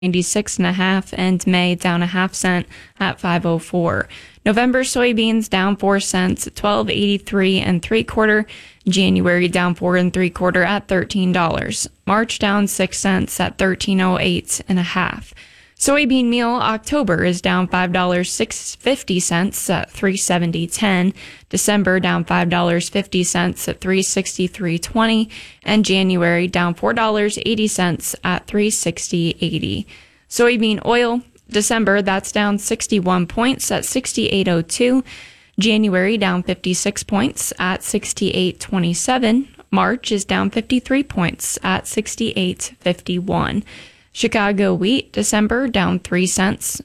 96.5, and May down a half cent at 5.04. November soybeans down 4 cents at 12.83 and 3/4. January down 4 3/4 at $13. March down 6 cents at 13.08 and a half. Soybean meal October is down $5.50 at 3.70.10. December down $5.50 at 3.63.20, and January down $4.80 at 3.60.80. Soybean oil December, that's down 61 points at 68.02. January down 56 points at 68.27. March is down 53 points at 68.51. Chicago wheat December down 3 cents,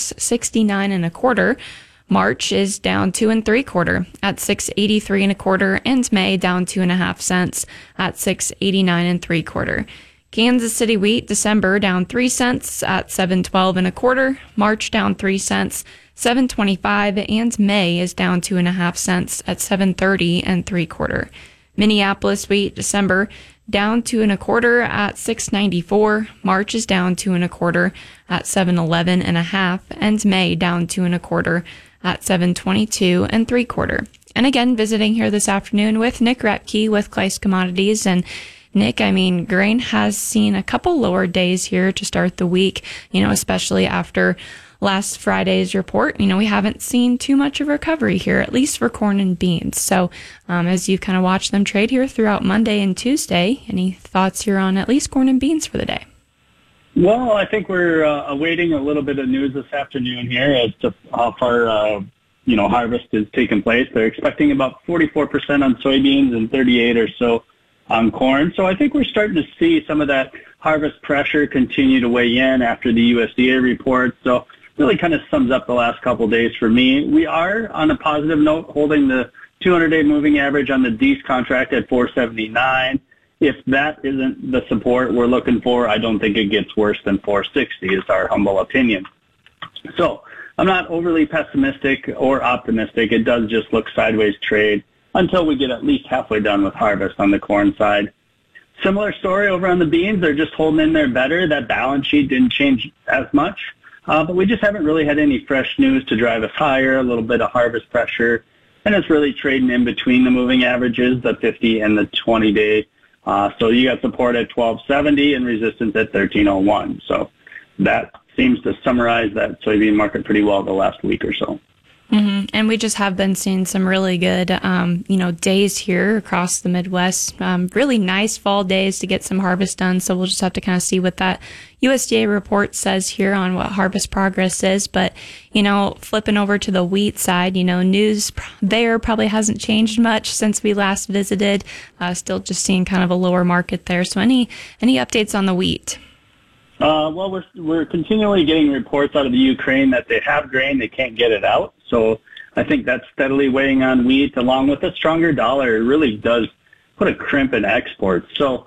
6.69 and a quarter. March is down 2 3/4 at 6.83 and a quarter, and May down 2.5 cents at 6.89 and 3/4. Kansas City wheat December down 3 cents at 7.12 and a quarter. March down 3 cents, 7.25, and May is down 2.5 cents at 7.30 and 3/4. Minneapolis wheat December down 2 1/4 at 6.94. March is down 2 1/4 at 7.11 and a half, and May down 2 1/4 at 7.22 and 3/4. And again, visiting here this afternoon with Nick Repke with Kleist Commodities. And Nick, I mean, grain has seen a couple lower days here to start the week, especially after last Friday's report. We haven't seen too much of a recovery here, at least for corn and beans. So as you've kind of watched them trade here throughout Monday and Tuesday, any thoughts here on at least corn and beans for the day? Well, I think we're awaiting a little bit of news this afternoon here as to how far, harvest is taking place. They're expecting about 44% on soybeans and 38 or so on corn. So I think we're starting to see some of that harvest pressure continue to weigh in after the USDA report. So really kind of sums up the last couple of days for me. We are, on a positive note, holding the 200-day moving average on the Dees contract at 479. If that isn't the support we're looking for, I don't think it gets worse than 460 is our humble opinion. So I'm not overly pessimistic or optimistic. It does just look sideways trade until we get at least halfway done with harvest on the corn side. Similar story over on the beans. They're just holding in there better. That balance sheet didn't change as much. But we just haven't really had any fresh news to drive us higher, a little bit of harvest pressure, and it's really trading in between the moving averages, the 50 and the 20-day. So you got support at 1270 and resistance at 1301. So that seems to summarize that soybean market pretty well the last week or so. Mm-hmm. And we just have been seeing some really good, days here across the Midwest. Really nice fall days to get some harvest done. So we'll just have to kind of see what that USDA report says here on what harvest progress is. But, flipping over to the wheat side, news there probably hasn't changed much since we last visited. Still just seeing kind of a lower market there. So any updates on the wheat? Well, we're continually getting reports out of the Ukraine that they have grain, they can't get it out. So I think that's steadily weighing on wheat, along with a stronger dollar. It really does put a crimp in exports. So,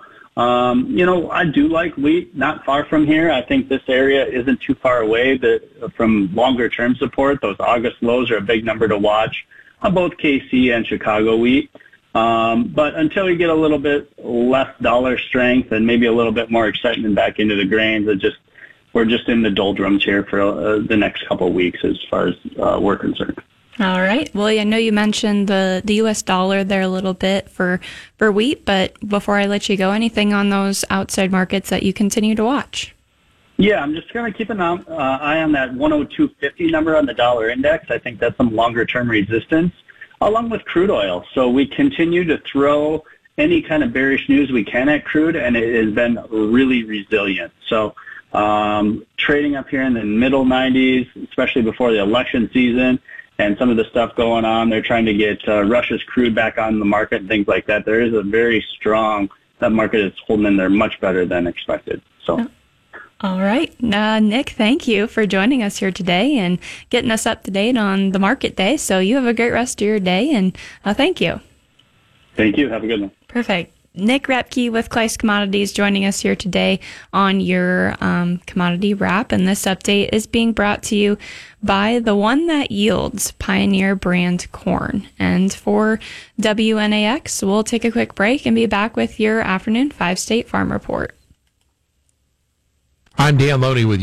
I do like wheat, not far from here. I think this area isn't too far away from longer-term support. Those August lows are a big number to watch on both KC and Chicago wheat. But until we get a little bit less dollar strength and maybe a little bit more excitement back into the grains, we're just in the doldrums here for the next couple of weeks as far as we're concerned. All right. Well, I know you mentioned the U.S. dollar there a little bit for wheat, but before I let you go, anything on those outside markets that you continue to watch? Yeah, I'm just going to keep an eye on that 102.50 number on the dollar index. I think that's some longer-term resistance, along with crude oil. So we continue to throw any kind of bearish news we can at crude, and it has been really resilient. So trading up here in the middle 90s, especially before the election season, and some of the stuff going on, they're trying to get Russia's crude back on the market and things like that. There is a very strong, that market is holding in there much better than expected. So. All right. Nick, thank you for joining us here today and getting us up to date on the market day. So you have a great rest of your day, and thank you. Thank you. Have a good one. Perfect. Nick Repke with Kleist Commodities joining us here today on your commodity wrap. And this update is being brought to you by the one that yields, Pioneer brand corn. And for WNAX, we'll take a quick break and be back with your afternoon 5-State Farm Report. I'm Dan Loney with